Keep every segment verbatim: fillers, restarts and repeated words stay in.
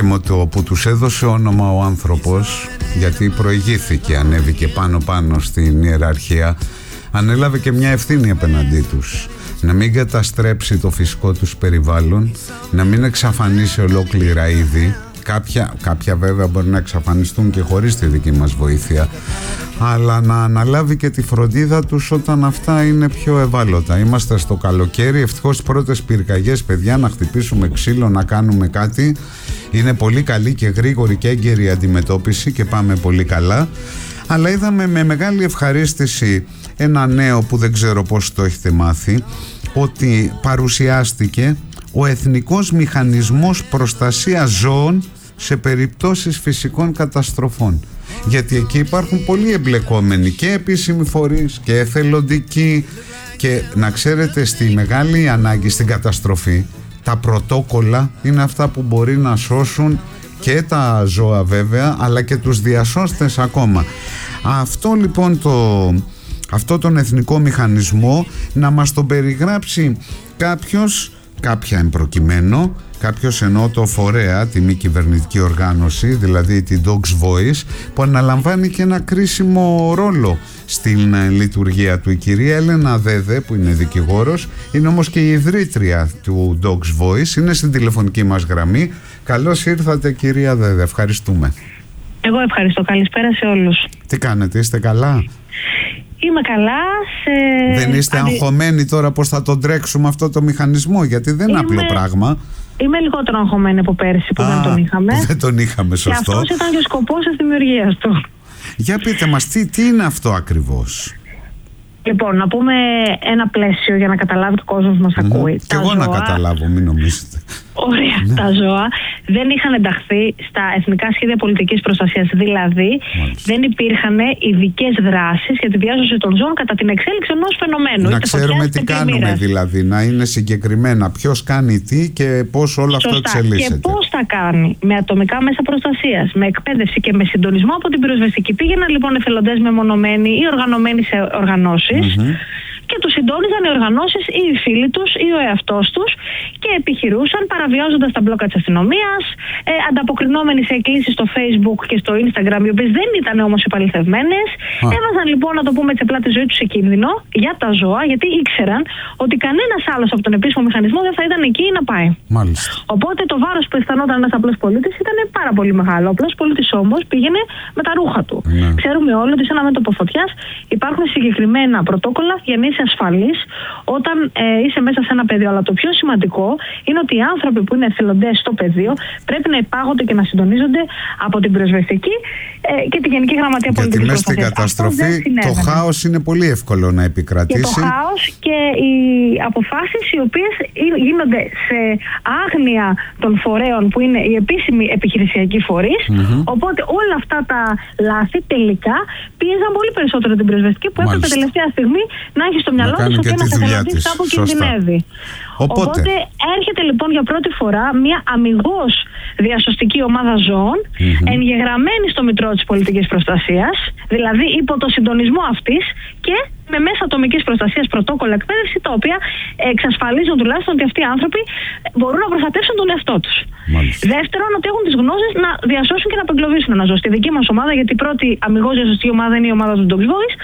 με το που τους έδωσε όνομα ο άνθρωπος, γιατί προηγήθηκε, ανέβηκε πάνω πάνω στην ιεραρχία, ανέλαβε και μια ευθύνη απέναντί τους. Να μην καταστρέψει το φυσικό τους περιβάλλον, να μην εξαφανίσει ολόκληρα είδη. Κάποια, κάποια βέβαια μπορεί να εξαφανιστούν και χωρίς τη δική μας βοήθεια, αλλά να αναλάβει και τη φροντίδα τους όταν αυτά είναι πιο ευάλωτα. Είμαστε στο καλοκαίρι, ευτυχώς τις πρώτες πυρκαγιές, παιδιά, να χτυπήσουμε ξύλο, να κάνουμε κάτι. Είναι πολύ καλή και γρήγορη και έγκαιρη αντιμετώπιση και πάμε πολύ καλά. Αλλά είδαμε με μεγάλη ευχαρίστηση ένα νέο που δεν ξέρω πώς το έχετε μάθει, ότι παρουσιάστηκε ο Εθνικός Μηχανισμός Προστασίας Ζώων σε περιπτώσεις φυσικών καταστροφών. Γιατί εκεί υπάρχουν πολλοί εμπλεκόμενοι και επίσημοι φορείς και εθελοντικοί, και να ξέρετε, στη μεγάλη ανάγκη, στην καταστροφή, τα πρωτόκολλα είναι αυτά που μπορεί να σώσουν και τα ζώα βέβαια, αλλά και τους διασώστες ακόμα. Αυτό λοιπόν το... αυτό τον εθνικό μηχανισμό να μας τον περιγράψει κάποιος, κάποια εμπροκειμένο, κάποιος εννοώ το φορέα, τη μη κυβερνητική οργάνωση, δηλαδή την Dogs Voice, που αναλαμβάνει και ένα κρίσιμο ρόλο στην λειτουργία του. Η κυρία Έλενα Δέδε, που είναι δικηγόρος, είναι όμως και η ιδρύτρια του Dogs Voice, είναι στην τηλεφωνική μας γραμμή. Καλώς ήρθατε, κυρία Δέδε, ευχαριστούμε. Εγώ ευχαριστώ, καλησπέρα σε όλους. Τι κάνετε, είστε καλά? Είμαι καλά. Σε... Δεν είστε Αντι... αγχωμένοι τώρα πώς θα τον τρέξουμε αυτό το μηχανισμό, γιατί δεν είναι Είμαι... απλό πράγμα. Είμαι λιγότερο αγχωμένη από πέρσι που Α, δεν τον είχαμε. Που δεν τον είχαμε, σωστό. Και αυτός ήταν και ο σκοπός της δημιουργίας του. Για πείτε μας, τι, τι είναι αυτό ακριβώς? Λοιπόν, να πούμε ένα πλαίσιο για να καταλάβει το κόσμο που μας mm-hmm. ακούει. Και εγώ ζώα... να καταλάβω, μην νομίζετε. Ωραία, ναι. Τα ζώα δεν είχαν ενταχθεί στα εθνικά σχέδια πολιτικής προστασίας. Δηλαδή, Μάλιστα. δεν υπήρχαν ειδικές δράσεις για τη διάσωση των ζώων κατά την εξέλιξη ενός φαινομένου. Να ξέρουμε τι κάνουμε, δηλαδή, να είναι συγκεκριμένα ποιος κάνει τι και πώς όλο Σωστά. αυτό εξελίσσεται. Και πώς θα κάνει, με ατομικά μέσα προστασίας, με εκπαίδευση και με συντονισμό από την πυροσβεστική. Πήγαιναν λοιπόν εθελοντές μεμονωμένοι ή οργανωμένοι σε οργανώσεις. Mm-hmm. Και τους συντόνιζαν οι οργανώσεις ή οι φίλοι τους ή ο εαυτός τους και επιχειρούσαν παραβιάζοντας τα μπλόκα της αστυνομίας, ε, ανταποκρινόμενοι σε εκκλήσεις στο Facebook και στο Instagram, οι οποίες δεν ήταν όμως επαληθευμένες. Έβαζαν λοιπόν, να το πούμε έτσι απλά, τη ζωή τους σε κίνδυνο για τα ζώα, γιατί ήξεραν ότι κανένας άλλος από τον επίσημο μηχανισμό δεν θα ήταν εκεί να πάει. Μάλιστα. Οπότε το βάρος που αισθανόταν ένας απλός πολίτης ήταν πάρα πολύ μεγάλο. Ο απλός πολίτης όμως πήγαινε με τα ρούχα του. Ναι. Ξέρουμε όλοι ότι σε ένα μέτωπο φωτιάς υπάρχουν συγκεκριμένα πρωτόκολλα για να είσαι ασφαλής όταν ε, είσαι μέσα σε ένα πεδίο. Αλλά το πιο σημαντικό είναι ότι οι άνθρωποι που είναι εθελοντές στο πεδίο πρέπει να υπάγονται και να συντονίζονται από την πυροσβεστική ε, και τη Γενική Γραμματεία Πολιτικής Προστασίας. Γιατί μέσα στην καταστροφή το χάος είναι πολύ εύκολο να επικρατήσει. Και το χάος και οι αποφάσεις οι οποίες γίνονται σε άγνοια των φορέων που είναι οι επίσημοι επιχειρησιακοί φορείς. Mm-hmm. Οπότε όλα αυτά τα λάθη τελικά πίεζαν πολύ περισσότερο την πυροσβεστική, που έπρεπε τελευταία στιγμή να έχει στο μυαλό της ότι ένας εθελοντής κάπου κινδυνεύει. Οπότε... Οπότε έρχεται λοιπόν για πρώτη φορά μια αμιγώς διασωστική ομάδα ζώων, mm-hmm. εγγεγραμμένη στο Μητρό της Πολιτικής Προστασίας, δηλαδή υπό το συντονισμό αυτής και με μέσα ατομικής προστασίας, πρωτόκολλα, εκπαίδευση, τα οποία εξασφαλίζουν τουλάχιστον ότι αυτοί οι άνθρωποι μπορούν να προστατεύσουν τον εαυτό τους. Μάλιστα. Δεύτερον, ότι έχουν τις γνώσεις να διασώσουν και να απεγκλωβίσουν ένα ζώο. Στη δική μας ομάδα, γιατί η πρώτη αμιγώς διασωστική ομάδα είναι η ομάδα του Dogs Voice,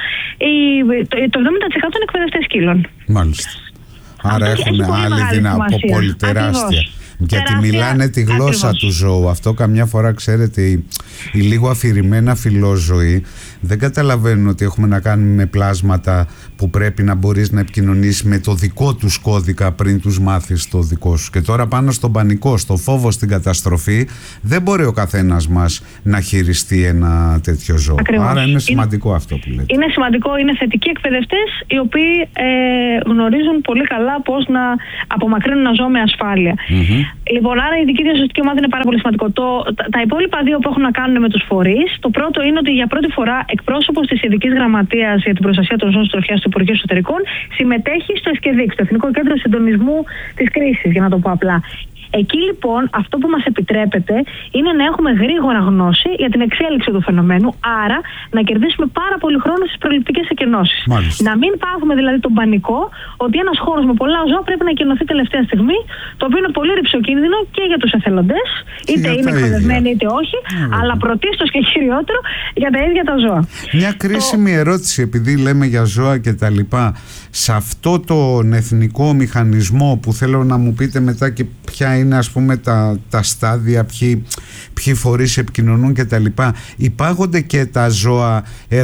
το εβδομήντα τοις εκατό είναι εκπαιδευτές σκύλων. Μάλιστα. Άρα έχουν άλλη δύναμη, πολύ τεράστια. Γιατί τεράστια, μιλάνε τη γλώσσα ακριβώς. του ζώου. Αυτό καμιά φορά, ξέρετε, οι, οι λίγο αφηρημένα φιλόζωοι δεν καταλαβαίνουν ότι έχουμε να κάνουμε με πλάσματα που πρέπει να μπορείς να επικοινωνήσεις με το δικό τους κώδικα πριν τους μάθεις το δικό σου. Και τώρα πάνω στον πανικό, στο φόβο, στην καταστροφή, δεν μπορεί ο καθένας μας να χειριστεί ένα τέτοιο ζώο. Ακριβώς. Άρα είναι σημαντικό είναι, αυτό που λέτε. Είναι σημαντικό, είναι θετικοί εκπαιδευτές οι οποίοι ε, γνωρίζουν πολύ καλά πώς να απομακρύνουν ένα ζώο με ασφάλεια. Mm-hmm. Λοιπόν, άρα η ειδική διασωστική ομάδα είναι πάρα πολύ σημαντικό. Το, τα, τα υπόλοιπα δύο που έχουν να κάνουν με τους φορείς, το πρώτο είναι ότι για πρώτη φορά εκπρόσωπος της Ειδικής Γραμματείας για την Προστασία των Ζώων Συντροφιάς του Υπουργείου Εσωτερικών συμμετέχει στο ΕΣΚΕΔΙΚ, στο Εθνικό Κέντρο Συντονισμού της Κρίσης, για να το πω απλά. Εκεί λοιπόν αυτό που μας επιτρέπεται είναι να έχουμε γρήγορα γνώση για την εξέλιξη του φαινομένου, άρα να κερδίσουμε πάρα πολύ χρόνο στις προληπτικές εκενώσεις. Να μην πάθουμε δηλαδή τον πανικό ότι ένας χώρος με πολλά ζώα πρέπει να εκενωθεί τελευταία στιγμή, το οποίο είναι πολύ ρηψοκίνδυνο και για τους εθελοντές, είτε είναι εκπαιδευμένοι είτε όχι, yeah. αλλά πρωτίστως και χειριότερο για τα ίδια τα ζώα. Μια κρίσιμη το... ερώτηση, επειδή λέμε για ζώα και τα λοιπά, σε αυτό τον εθνικό μηχανισμό που θέλω να μου πείτε μετά και ποια είναι ας πούμε τα, τα στάδια, ποιοι, ποιοι φορείς επικοινωνούν και τα λοιπά, υπάγονται και τα ζώα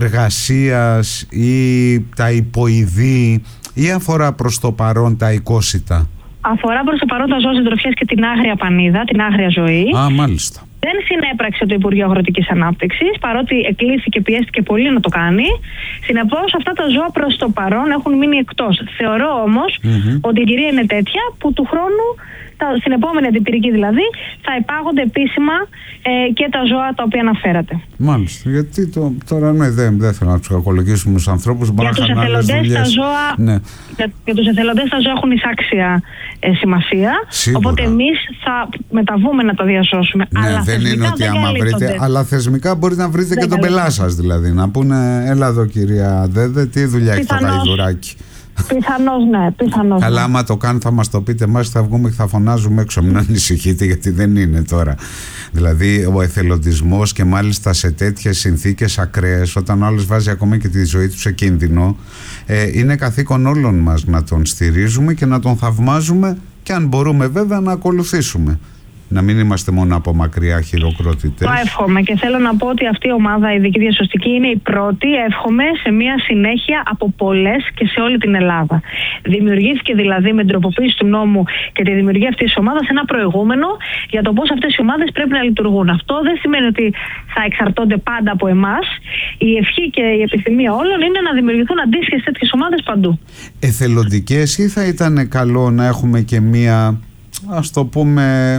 εργασίας ή τα υποειδή ή αφορά προς το παρόν τα οικόσιτα? Αφορά προς το παρόν τα ζώα συντροφιάς και την άγρια πανίδα, την άγρια ζωή. Α, μάλιστα. Δεν συνέπραξε το Υπουργείο Αγροτικής Ανάπτυξης, παρότι εκλήθηκε, πιέστηκε πολύ να το κάνει. Συνεπώς, αυτά τα ζώα προς το παρόν έχουν μείνει εκτός. Θεωρώ όμως mm-hmm. ότι η κυρία είναι τέτοια που του χρόνου, τα, στην επόμενη αντιπυρική δηλαδή, θα υπάγονται επίσημα ε, και τα ζώα τα οποία αναφέρατε. Μάλιστα. Γιατί το, τώρα ναι, δεν, δεν θέλω να τους κακολογήσουμε τους ανθρώπους. Για τους εθελοντές τα ζώα, ναι. για, για τους εθελοντές τα ζώα έχουν εισάξια ε, σημασία. Σίγουρα. Οπότε εμείς θα μεταβούμε να τα διασώσουμε. Ναι, αλλά δεν είναι ότι άμα βρείτε, αλλά θεσμικά μπορείτε να βρείτε δεν και τον πελά σας δηλαδή. Να πούνε, έλα εδώ κυρία Δέδε, τι δουλειά έχει το γαϊδουράκι. Πιθανώς ναι, πιθανώς. Αλλά άμα το κάνουν θα μας το πείτε εμάς, θα βγούμε και θα φωνάζουμε έξω. Μην ανησυχείτε, γιατί δεν είναι τώρα. Δηλαδή ο εθελοντισμός, και μάλιστα σε τέτοιες συνθήκες ακραίες, όταν ο άλλος βάζει ακόμα και τη ζωή του σε κίνδυνο, ε, είναι καθήκον όλων μας να τον στηρίζουμε και να τον θαυμάζουμε, και αν μπορούμε βέβαια να ακολουθήσουμε. Να μην είμαστε μόνο από μακριά χειροκροτητές. Το εύχομαι, και θέλω να πω ότι αυτή η ομάδα, η ειδική διασωστική, είναι η πρώτη, εύχομαι, σε μια συνέχεια από πολλές και σε όλη την Ελλάδα. Δημιουργήθηκε δηλαδή με την τροποποίηση του νόμου και τη δημιουργία αυτής της ομάδας ένα προηγούμενο για το πώς αυτές οι ομάδες πρέπει να λειτουργούν. Αυτό δεν σημαίνει ότι θα εξαρτώνται πάντα από εμάς. Η ευχή και η επιθυμία όλων είναι να δημιουργηθούν αντίστοιχες τέτοιες ομάδες παντού. Εθελοντικές, ή θα ήταν καλό να έχουμε και μία, ας το πούμε,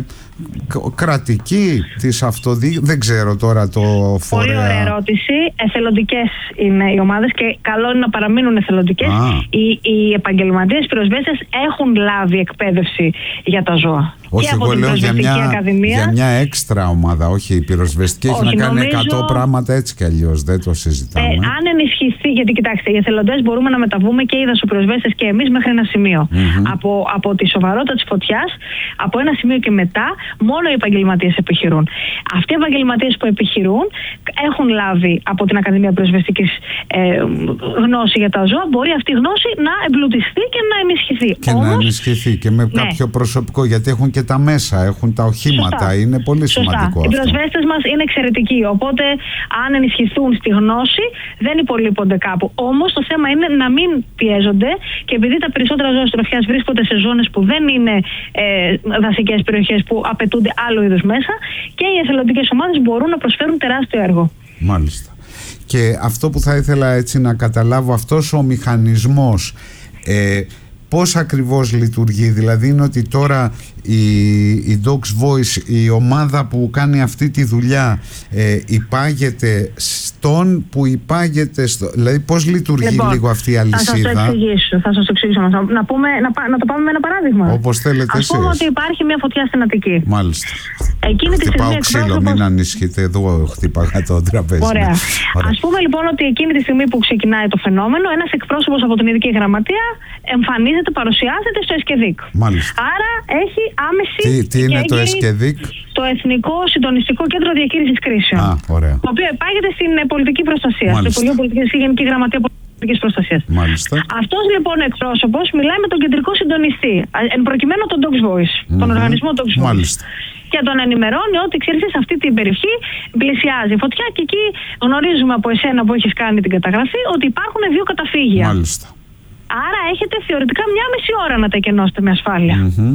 κρατική της αυτοδιοίκησης? Δεν ξέρω τώρα το φορέα. Πολύ ωραία ερώτηση. Εθελοντικές είναι οι ομάδες και καλό είναι να παραμείνουν εθελοντικές. Οι, οι επαγγελματίες πυροσβέστες έχουν λάβει εκπαίδευση για τα ζώα. Όχι, εγώ λέω για μια, για μια έξτρα ομάδα, όχι η πυροσβεστική. Έχει να κάνει νομίζω... εκατό πράγματα έτσι κι αλλιώς, δεν το συζητάμε. Ε, αν ενισχυθεί, γιατί κοιτάξτε, οι εθελοντές μπορούμε να μεταβούμε και οι δασοπυροσβέστες και εμείς μέχρι ένα σημείο. Mm-hmm. Από, από τη σοβαρότητα της φωτιάς, από ένα σημείο και μετά, μόνο οι επαγγελματίες επιχειρούν. Αυτοί οι επαγγελματίες που επιχειρούν έχουν λάβει από την Ακαδημία Πυροσβεστικής ε, γνώση για τα ζώα. Μπορεί αυτή η γνώση να εμπλουτιστεί και να ενισχυθεί. Και Όμως, να ενισχυθεί και με ναι. κάποιο προσωπικό, γιατί έχουν και τα μέσα, έχουν τα οχήματα. Σωστά. Είναι πολύ Σωστά. σημαντικό αυτό. Οι πυροσβέστες μας είναι εξαιρετικοί. Οπότε, αν ενισχυθούν στη γνώση, δεν υπολείπονται κάπου. Όμως, το θέμα είναι να μην πιέζονται, και επειδή τα περισσότερα ζώα συντροφιάς βρίσκονται σε ζώνες που δεν είναι ε, δασικές περιοχές που απαιτούνται άλλου είδους μέσα, και οι εθελοντικές ομάδες μπορούν να προσφέρουν τεράστιο έργο. Μάλιστα. Και αυτό που θα ήθελα έτσι να καταλάβω, αυτός ο μηχανισμός ε, πώς ακριβώς λειτουργεί? Δηλαδή είναι ότι τώρα η, η Dogs Voice, η ομάδα που κάνει αυτή τη δουλειά, ε, υπάγεται στον που υπάγεται στο... Δηλαδή πώς λειτουργεί λοιπόν, λίγο αυτή η αλυσίδα? Θα σας το εξηγήσω, θα σας το εξηγήσω. Να, πούμε, να, να το πάμε με ένα παράδειγμα. Όπως θέλετε εσείς. Ας πούμε ότι υπάρχει μια φωτιά στην Αττική. Μάλιστα. Εκείνη τη Χτυπάω στιγμή ξύλο, εκπρόσωπος... μην ανησυχείτε, εδώ χτυπάγα το τραπέζι. Ωραία. Ωραία. Ας πούμε λοιπόν ότι εκείνη τη στιγμή που ξεκινάει το φαινόμενο, ένας εκπρόσωπος από την Ειδική Γραμματεία εμφανίζεται, παρουσιάζεται στο ΕΣΚΕΔΙΚ. Μάλιστα. Άρα έχει άμεση. Τι, τι είναι το ΕΣΚΕΔΙΚ? Το Εθνικό Συντονιστικό Κέντρο Διαχείρισης Κρίσεων. Α, ωραία. Το οποίο υπάγεται στην πολιτική προστασία. Μάλιστα. Στο Υπουργείο Πολιτικής και Γενική Γραμματεία Πολιτικής Προστασίας. Μάλιστα. Αυτός λοιπόν ο εκπρόσωπος μιλάει με τον κεντρικό συντονιστή, εν προκειμένου τον Dogs Voice, mm-hmm. τον οργανισμό Dogs Voice. Μάλιστα. Και τον ενημερώνει ότι ξέρεις, σε αυτή την περιοχή πλησιάζει φωτιά, και εκεί γνωρίζουμε από εσένα που έχεις κάνει την καταγραφή ότι υπάρχουν δύο καταφύγια. Μάλιστα. Άρα έχετε θεωρητικά μια μισή ώρα να τα εκενώσετε με ασφάλεια. Mm-hmm.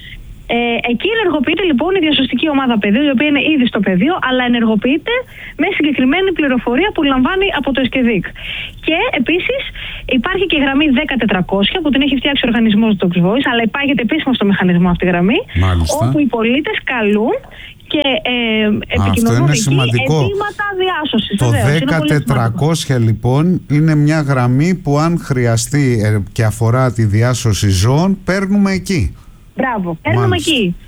Ε, εκεί ενεργοποιείται λοιπόν η διασωστική ομάδα πεδίου, η οποία είναι ήδη στο πεδίο, αλλά ενεργοποιείται με συγκεκριμένη πληροφορία που λαμβάνει από το ΕΣΚΕΔΙΚ. Και επίσης υπάρχει και η γραμμή δέκα τετρακόσια που την έχει φτιάξει ο οργανισμός Dogs Voice, αλλά υπάγεται επίσημα στο μηχανισμό αυτή η γραμμή. Μάλιστα. Όπου οι πολίτες καλούν και ε, επικοινωνούν εκεί αιτήματα διάσωσης. Το δέκα τετρακόσια λοιπόν είναι μια γραμμή που αν χρειαστεί και αφορά τη διάσωση ζώων, παίρνουμε εκεί. Μπράβο, παίρνουμε εκεί.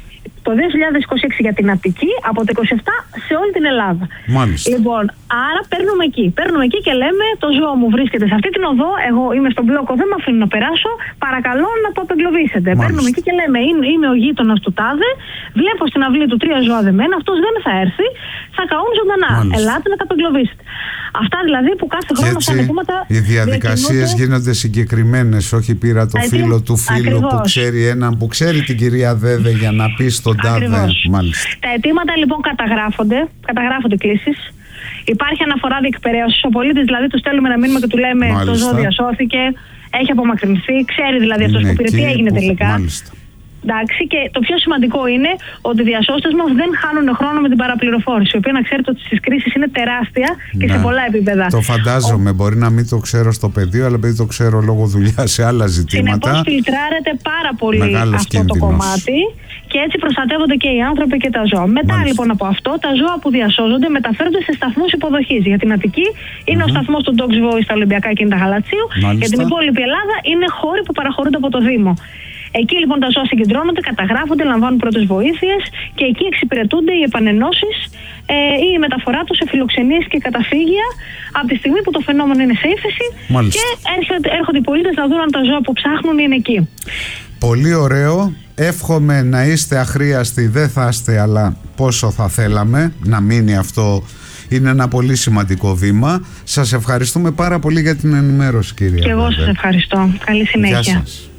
το δύο χιλιάδες είκοσι έξι για την Αττική, από το είκοσι επτά σε όλη την Ελλάδα. Μάλιστα. Λοιπόν, άρα παίρνουμε εκεί. Παίρνουμε εκεί και λέμε: το ζώο μου βρίσκεται σε αυτή την οδό. Εγώ είμαι στον μπλόκο, δεν με αφήνουν να περάσω. Παρακαλώ να το απεγκλωβίσετε. Μάλιστα. Παίρνουμε εκεί και λέμε: είμαι, είμαι ο γείτονας του τάδε. Βλέπω στην αυλή του τρία ζώα δεμένα. Αυτό δεν θα έρθει. Θα καούν ζωντανά. Μάλιστα. Ελάτε να τα απεγκλωβίσετε. Αυτά δηλαδή που κάθε χρόνο σαν αιτήματα. Οι διαδικασίες γίνονται συγκεκριμένες. Όχι πήρα το φίλο του φίλου που ξέρει έναν που ξέρει την κυρία Δέδε για να πει στον τάδε. Μάλιστα. Τα αιτήματα λοιπόν καταγράφονται, καταγράφονται κλήσεις. Υπάρχει αναφορά διεκπαιρέωσης. Ο πολίτης δηλαδή του στέλνουμε ένα μήνυμα και του λέμε: μάλιστα, το ζώο διασώθηκε, έχει απομακρυνθεί, ξέρει δηλαδή αυτός που πήρε τι έγινε που... τελικά. Μάλιστα. Εντάξει, και το πιο σημαντικό είναι ότι οι διασώστες μας δεν χάνουν χρόνο με την παραπληροφόρηση, η οποία να ξέρετε ότι στις κρίσεις είναι τεράστια και ναι, σε πολλά επίπεδα. Το φαντάζομαι, Ο... μπορεί να μην το ξέρω στο πεδίο, αλλά επειδή το ξέρω λόγω δουλειά σε άλλα ζητήματα. Συνεπώς φιλτράρεται πάρα πολύ Μεγάλος αυτό κίνδυνος. Το κομμάτι και έτσι προστατεύονται και οι άνθρωποι και τα ζώα. Μετά Μάλιστα. λοιπόν από αυτό, τα ζώα που διασώζονται μεταφέρονται σε σταθμούς υποδοχής. Για την Αττική είναι mm-hmm. ο σταθμός του Dogs Voice στα Ολυμπιακά και είναι τα Γαλατσίου. Για την υπόλοιπη Ελλάδα είναι χώροι που παραχωρούνται από το Δήμο. Εκεί λοιπόν τα ζώα συγκεντρώνονται, καταγράφονται, λαμβάνουν πρώτες βοήθειες και εκεί εξυπηρετούνται οι επανενώσεις ε, ή η μεταφορά τους σε φιλοξενίες και καταφύγια από τη στιγμή που το φαινόμενο είναι σε ύφεση. Μάλιστα. Και έρχονται, έρχονται οι πολίτες να δουν αν τα ζώα που ψάχνουν είναι εκεί. Πολύ ωραίο. Εύχομαι να είστε αχρίαστοι, δεν θα είστε, αλλά πόσο θα θέλαμε να μείνει αυτό. Είναι ένα πολύ σημαντικό βήμα. Σας ευχαριστούμε πάρα πολύ για την ενημέρωση, κυρία. Και εγώ σας ευχαριστώ. Καλή συνέχεια. Γεια σας.